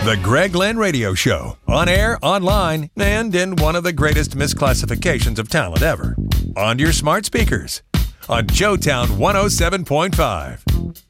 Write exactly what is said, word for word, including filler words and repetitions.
The Greg Lynn Radio Show. On air, online, and in one of the greatest misclassifications of talent ever. On your smart speakers. On Joetown one oh seven point five.